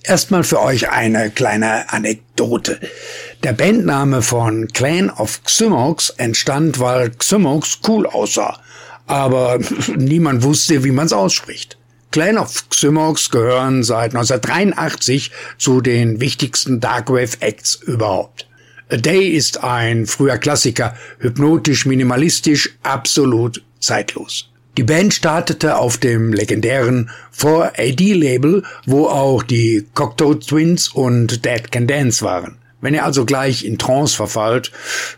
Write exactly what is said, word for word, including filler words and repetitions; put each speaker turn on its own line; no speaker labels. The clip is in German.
Erstmal für euch eine kleine Anekdote. Der Bandname von Clan of Xymox entstand, weil Xymox cool aussah, aber niemand wusste, wie man es ausspricht. Clan of Xymox gehören seit neunzehnhundertdreiundachtzig zu den wichtigsten Darkwave-Acts überhaupt. A Day ist ein früher Klassiker, hypnotisch, minimalistisch, absolut zeitlos. Die Band startete auf dem legendären four A D-Label, wo auch die Cocteau Twins und Dead Can Dance waren. Wenn ihr also gleich in Trance verfallt,